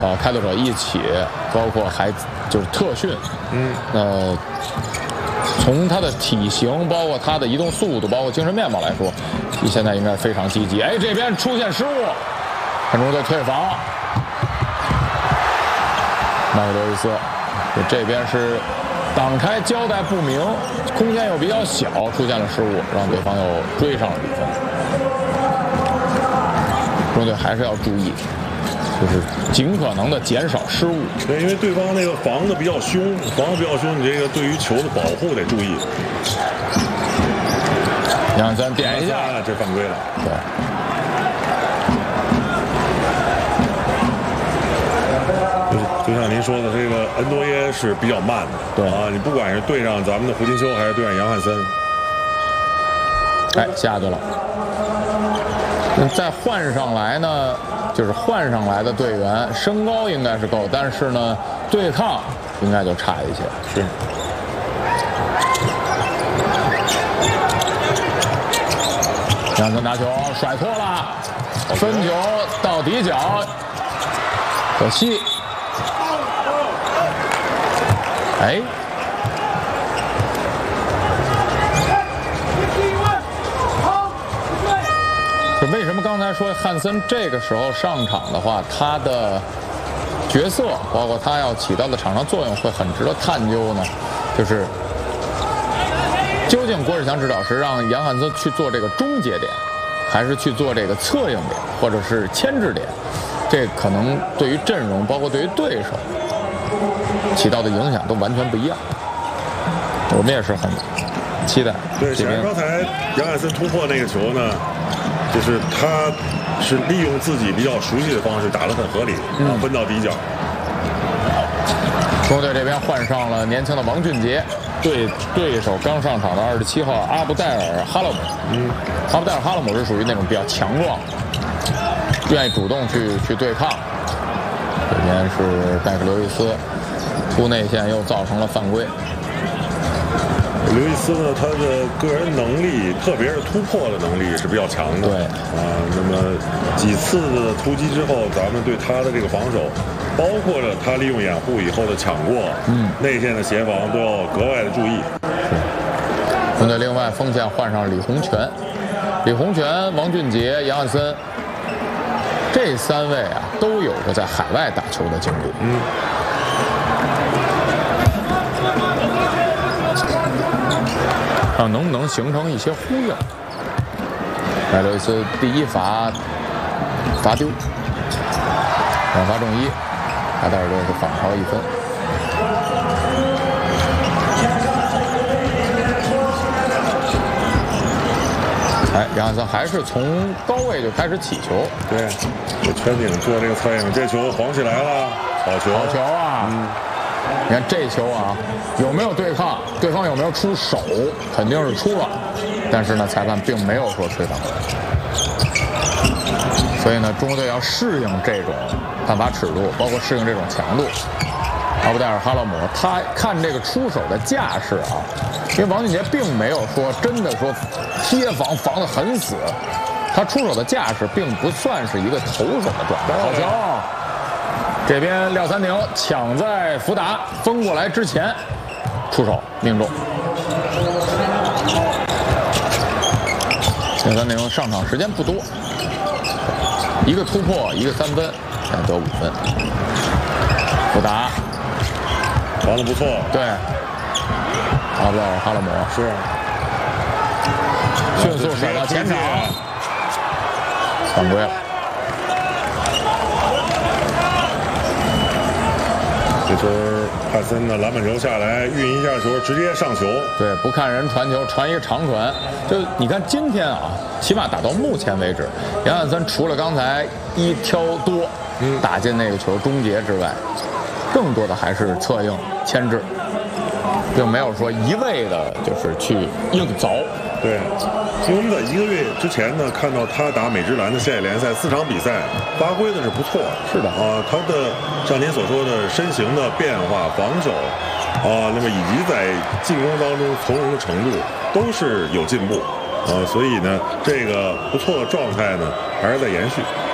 开拓者一起，包括还就是特训，从他的体型，包括他的移动速度，包括精神面貌来说，现在应该非常积极。哎，这边出现失误，看中队退防，麦克刘易斯，这边是挡开交代不明，空间又比较小，出现了失误，让对方又追上了比分。中队还是要注意。就是尽可能的减少失误。 对，因为对方那个防的比较凶，你这个对于球的保护得注意。 杨三点一下， 这犯规了。 对。 就像您说的，这个恩多耶是比较慢的。 对啊，你不管是对上咱们的胡金秋，还是对上杨汉森， 哎，下去了。再换上来呢？就是换上来的队员身高应该是够，但是呢，对抗应该就差一些。 是。 杨森拿球甩脱了，分球到底角，可惜。哎。就为什么刚才说汉森这个时候上场的话，他的角色包括他要起到的场上作用会很值得探究呢？就是究竟郭士强指导是让杨汉森去做这个终结点，还是去做这个策应点，或者是牵制点？这可能对于阵容，包括对于对手起到的影响都完全不一样。我们也是很期待。 对，显然刚才杨汉森突破那个球呢，就是他是利用自己比较熟悉的方式打得很合理，分到底角。 中队这边换上了年轻的王俊杰，对手刚上场的27号阿布戴尔哈勒姆。阿布戴尔哈勒姆是属于那种比较强壮，愿意主动去对抗。这边是戴克刘易斯突内线又造成了犯规。 刘易斯呢，他的个人能力，特别是突破的能力是比较强的。 对那么几次的突击之后，咱们对他的这个防守，包括了他利用掩护以后的抢过，内线的协防都要格外的注意。 中队另外锋线换上李洪权、王俊杰、杨汉森，这3位啊都有过在海外打球的经历。看能不能形成一些呼应。麦刘易斯第一罚丢，2罚中1，卡塔尔队是反超1分。哎，杨汉森还是从高位就开始起球。 对，这全景做这个策应，这球晃起来了，好球啊！你看这球啊，有没有对抗？对方有没有出手？肯定是出了，但是呢，裁判并没有说吹犯规。所以呢，中国队要适应这种判罚尺度，包括适应这种强度。阿布戴尔哈勒姆他看这个出手的架势啊，因为王俊杰并没有说真的说贴防得很死，他出手的架势并不算是一个投手的状态。好球！这边廖三宁抢在福达封过来之前出手命中。廖三宁上场时间不多，一个突破，一个3分，现在得5分。福达防得不错， 对，阿布戴尔哈勒姆是迅速甩到前场，犯规了。 这球汉森的篮板球下来，运一下球，直接上球。 对，不看人传球，传一个长传。就你看今天啊，起码打到目前为止，杨汉森除了刚才一挑多打进那个球终结之外，更多的还是策应牵制，并没有说一味的就是去硬凿。 对，因为我们在1个月之前呢，看到他打美职篮的现役联赛4场比赛，发挥的是不错。 是的啊，他的像您所说的身形的变化、防守啊，那么以及在进攻当中从容的程度都是有进步啊，所以呢，这个不错的状态呢还是在延续。